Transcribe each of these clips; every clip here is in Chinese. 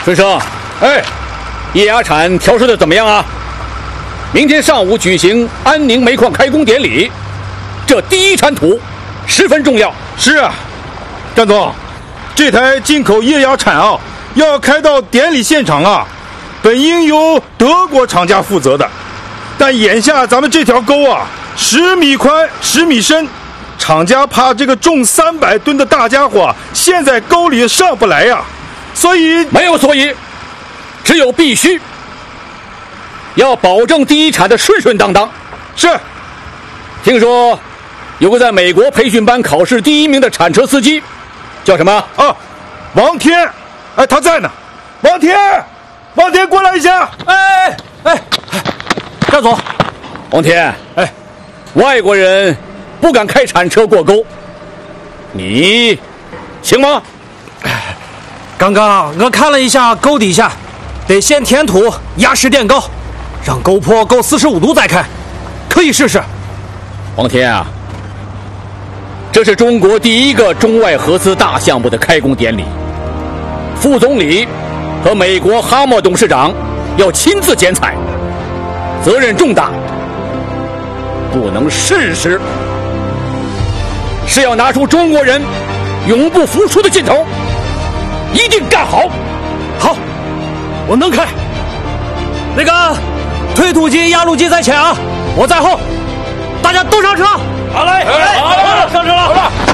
春生， 哎， 液压铲调试的怎么样啊？明天上午举行安宁煤矿开工典礼，这第一铲土十分重要。 是啊，张总，这台进口液压铲啊，要开到典礼现场啊，本应由德国厂家负责的，但眼下咱们这条沟啊，10米宽10米深，厂家怕这个重300吨的大家伙陷在沟里上不来呀，所以没有所以，只有必须。要保证第一铲的顺顺当当。 是。 听说有个在美国培训班考试第1名的铲车司机，叫什么啊？王天。哎，他在呢。王天过来一下。 哎，张总。 王天， 哎， 外国人不敢开铲车过沟，你行吗？ 刚刚我看了一下沟底下，得先填土压实垫高，让沟坡够45度再开，可以试试。 王天啊，这是中国第一个中外合资大项目的开工典礼，副总理和美国哈默董事长要亲自剪彩，责任重大，不能试试，是要拿出中国人永不服输的劲头，一定干好。 好，我能开。那个推土机压路机在前啊，我在后，大家都上车。 好嘞，好，上车了。好了，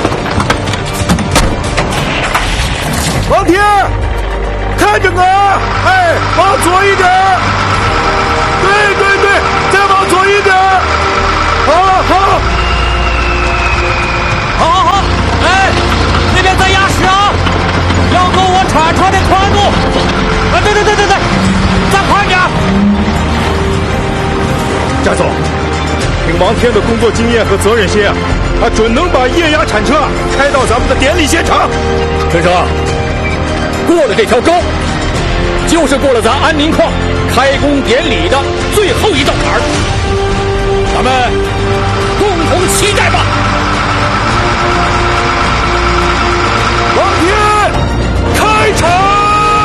王天，看着我，哎，往左一点，对，再往左一点， 好，哎，那边在压实啊，要够我铲车的宽度。啊，对，再宽点。 翟总，凭王天的工作经验和责任心啊，他准能把液压铲车开到咱们的典礼现场。 春生，过了这条沟，就是过了咱安宁矿开工典礼的最后一道坎儿，咱们